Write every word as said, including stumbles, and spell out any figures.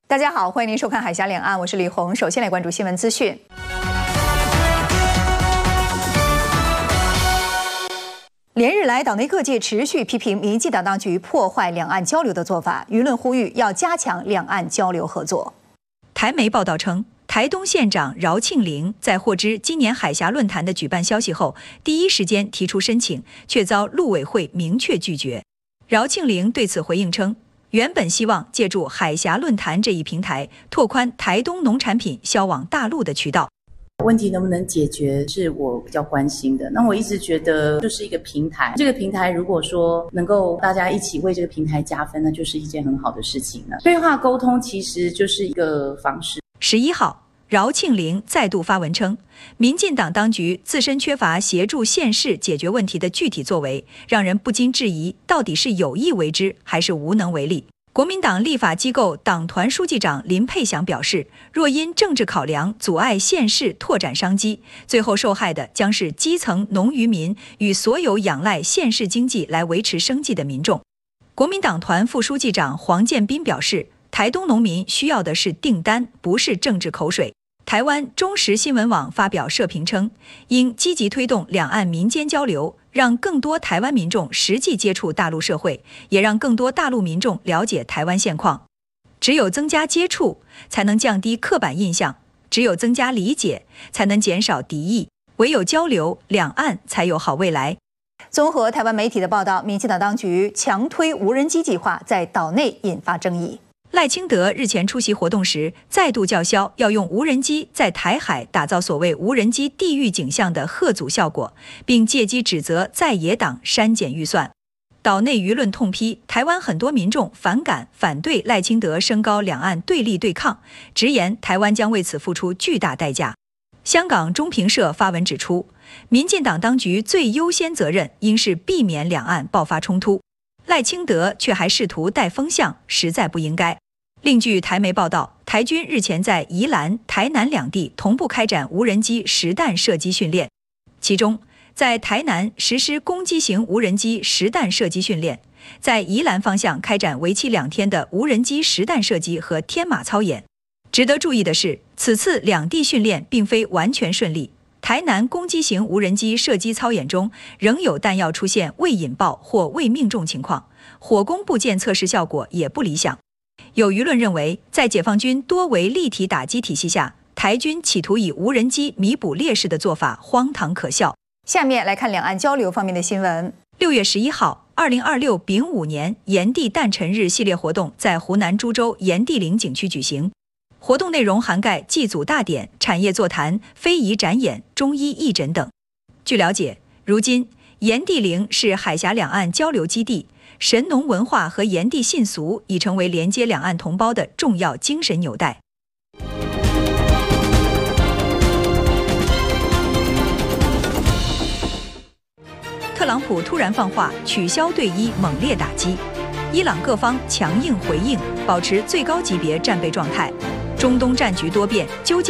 大家好，欢迎您收看《海峡两岸》，我是李红。首先来关注新闻资讯。连日来，岛内各界持续批评民进党当局破坏两岸交流的做法，舆论呼吁要加强两岸交流合作。 台媒报道称，台东县长饶庆铃在获知今年海峡论坛的举办消息后，第一时间提出申请，却遭陆委会明确拒绝。饶庆铃对此回应称，原本希望借助海峡论坛这一平台，拓宽台东农产品销往大陆的渠道。 问题能不能解决是我比较关心的。那我一直觉得就是一个平台，这个平台如果说能够大家一起为这个平台加分，那就是一件很好的事情了。对话沟通其实就是一个方式。 十一号，饶庆铃再度发文称，民进党当局自身缺乏协助县市解决问题的具体作为，让人不禁质疑到底是有意为之还是无能为力。国民党立法机构党团书记长林佩祥表示，若因政治考量阻碍县市拓展商机，最后受害的将是基层农渔民与所有仰赖县市经济来维持生计的民众。国民党团副书记长黄建斌表示，台东农民需要的是订单，不是政治口水。台湾中时新闻网发表社评称，应积极推动两岸民间交流，让更多台湾民众实际接触大陆社会，也让更多大陆民众了解台湾现况。只有增加接触，才能降低刻板印象；只有增加理解，才能减少敌意；唯有交流，两岸才有好未来。 综合台湾媒体的报道，民进党当局强推无人机计划，在岛内引发争议。 赖清德日前出席活动时，再度叫嚣要用无人机在台海打造所谓无人机地狱景象的吓阻效果，并借机指责在野党删减预算。岛内舆论痛批台湾很多民众反感反对赖清德升高两岸对立对抗，直言台湾将为此付出巨大代价。香港中评社发文指出，民进党当局最优先责任应是避免两岸爆发冲突，赖清德却还试图带风向，实在不应该。另据台媒报道，台军日前在宜兰、台南两地同步开展无人机实弹射击训练，其中在台南实施攻击型无人机实弹射击训练，在宜兰方向开展为期两天的无人机实弹射击和天马操演。值得注意的是，此次两地训练并非完全顺利，台南攻击型无人机射击操演中仍有弹药出现未引爆或未命中情况，火攻部件测试效果也不理想。有舆论认为，在解放军多维立体打击体系下，台军企图以无人机弥补劣势的做法荒唐可笑。 下面来看两岸交流方面的新闻。 六月十一号，二零二六丙午年炎帝诞辰日系列活动在湖南株洲炎帝陵景区举行。活动内容涵盖祭祖大典、产业座谈、非遗展演、中医义诊等。据了解，如今炎帝陵是海峡两岸交流基地，神农文化和炎帝信俗已成为连接两岸同胞的重要精神纽带。特朗普突然放话取消对伊猛烈打击，伊朗各方强硬回应，保持最高级别战备状态。中东战局多变，究竟